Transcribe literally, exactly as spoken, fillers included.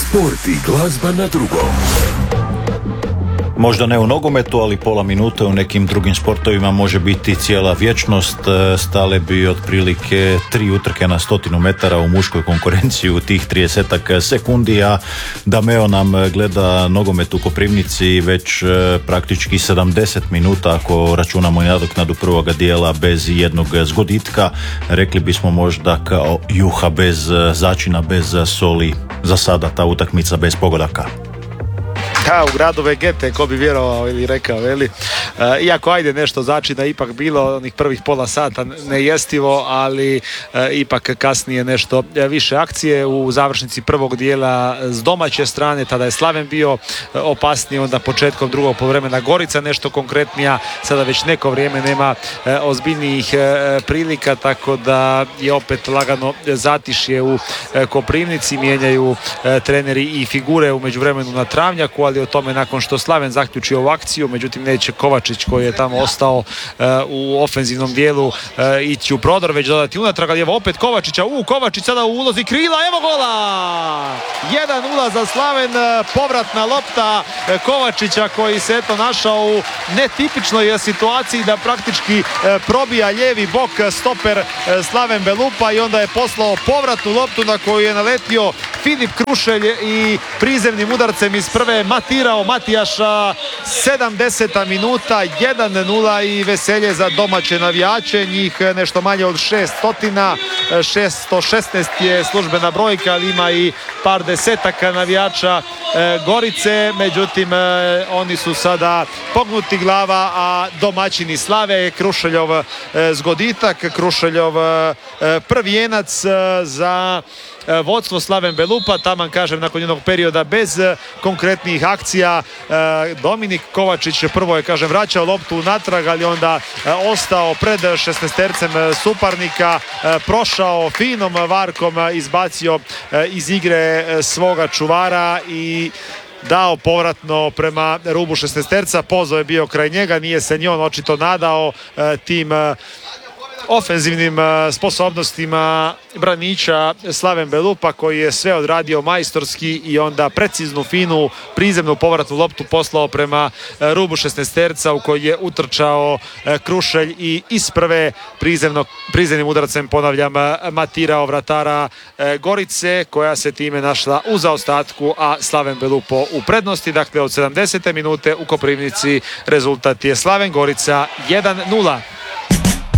Sport i glazba na drugom. Možda ne u nogometu, ali pola minute u nekim drugim sportovima može biti cijela vječnost. Stale bi otprilike tri utrke na stotinu metara u muškoj konkurenciji u tih tridesetak sekundi, a Dameo nam gleda nogomet u Koprivnici već praktički sedamdeset minuta ako računamo i nadoknadu prvoga dijela bez jednog zgoditka. Rekli bismo možda kao juha bez začina, bez soli. Za sada ta utakmica bez pogodaka. Da, u gradu Vegete, ko bi vjerovao ili rekao, veli. E, iako ajde nešto začina ipak bilo onih prvih pola sata nejestivo, ali e, ipak kasnije nešto više akcije u završnici prvog dijela s domaće strane, tada je Slaven bio opasniji, onda početkom drugog poluvremena Gorica nešto konkretnija, sada već neko vrijeme nema e, ozbiljnijih e, prilika, tako da je opet lagano zatišje u e, Koprivnici, mijenjaju e, treneri i figure u međuvremenu na travnjaku, ali o tome nakon što Slaven zaključi ovu akciju, međutim neće Kovačić koji je tamo ostao uh, u ofenzivnom dijelu uh, ići u prodor, već dodati unatrag, ali evo opet Kovačića, u Kovačić sada u ulozi krila, evo gola! jedan nula za Slaven, povratna lopta Kovačića koji se eto našao u netipičnoj situaciji da praktički uh, probija lijevi bok stoper uh, Slaven Belupa i onda je poslao povratnu loptu na koju je naletio Filip Krušelj i prizemnim udarcem iz prve matirao Matijaša. Sedamdeseta minuta, jedan nula i veselje za domaće navijače, njih nešto manje od šesto, šesto šesnaest je službena brojka, ali ima i par desetaka navijača e, Gorice, međutim e, oni su sada pognuti glava, a domaćini slave. Krušeljov e, zgoditak, Krušeljov e, prvijenac e, za vodstvo Slaven Belupa, taman kažem nakon jednog perioda bez konkretnih akcija. Dominik Kovačić prvo je kažem vraćao loptu natrag, ali onda ostao pred šesnaestercem suparnika, prošao finom varkom, izbacio iz igre svoga čuvara i dao povratno prema rubu šesnaesterca. Pozov je bio kraj njega, nije se ni on očito nadao tim ofenzivnim sposobnostima braniča Slaven Belupa koji je sve odradio majstorski i onda preciznu, finu, prizemnu povratnu loptu poslao prema rubu šesnaesterca u koji je utrčao Krušelj i iz prve prizemno, prizemnim udarcem, ponavljam, matirao vratara Gorice koja se time našla u zaostatku, a Slaven Belupo u prednosti. Dakle, od sedamdesete minute u Koprivnici rezultat je Slaven Gorica jedan nula.